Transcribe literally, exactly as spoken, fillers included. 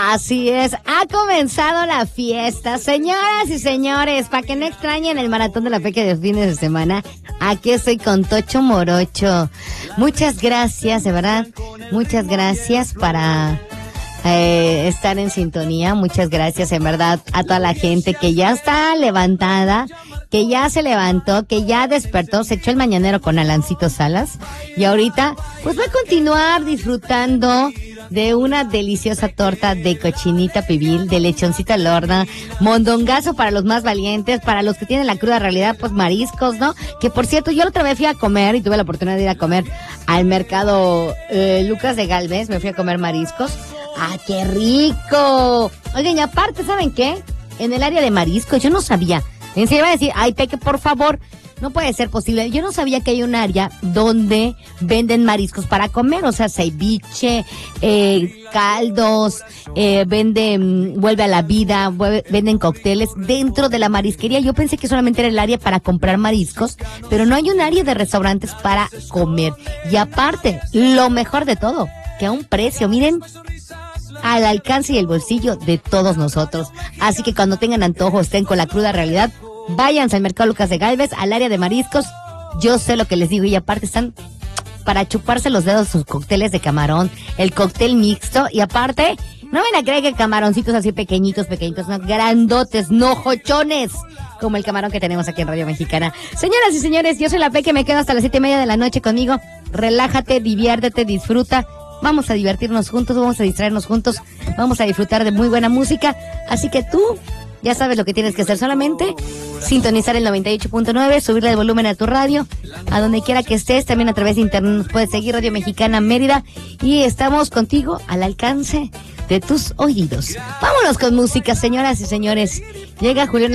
Así es, ha comenzado la fiesta, señoras y señores, para que no extrañen el maratón de la feca de fines de semana, aquí estoy con Tocho Morocho. Muchas gracias, de verdad, muchas gracias para eh, estar en sintonía, muchas gracias en verdad a toda la gente que ya está levantada, que ya se levantó, que ya despertó, se echó el mañanero con Alancito Salas y ahorita pues va a continuar disfrutando de una deliciosa torta de cochinita pibil, de lechoncita al horno, mondongazo para los más valientes, para los que tienen la cruda realidad, pues mariscos, ¿no? Que por cierto, yo la otra vez fui a comer y tuve la oportunidad de ir a comer al mercado eh, Lucas de Galvez, me fui a comer mariscos. ¡Ah, qué rico! Oigan, y aparte, ¿saben qué? En el área de mariscos, yo no sabía. En serio iba a decir, ay, Peque, por favor, no puede ser posible. Yo no sabía que hay un área donde venden mariscos para comer, o sea, ceviche, eh, caldos, eh, venden, vuelve a la vida, vuelve, venden cócteles dentro de la marisquería. Yo pensé que solamente era el área para comprar mariscos, pero no hay un área de restaurantes para comer. Y aparte, lo mejor de todo, que a un precio, miren, al alcance y el bolsillo de todos nosotros. Así que cuando tengan antojo, estén con la cruda realidad, váyanse al mercado Lucas de Galvez, al área de mariscos. Yo sé lo que les digo y aparte están para chuparse los dedos sus cócteles de camarón, el cóctel mixto y aparte, no van a creer que camaroncitos así pequeñitos, pequeñitos, no, grandotes, no jochones, como el camarón que tenemos aquí en Radio Mexicana. Señoras y señores, yo soy la Peque, me quedo hasta las siete y media de la noche conmigo. Relájate, diviértete, disfruta. Vamos a divertirnos juntos, vamos a distraernos juntos, vamos a disfrutar de muy buena música. Así que tú ya sabes lo que tienes que hacer, solamente sintonizar el noventa y ocho punto nueve, subirle el volumen a tu radio, a donde quiera que estés, también a través de internet nos puedes seguir, Radio Mexicana Mérida, y estamos contigo al alcance de tus oídos. Vámonos con música, señoras y señores. Llega Julián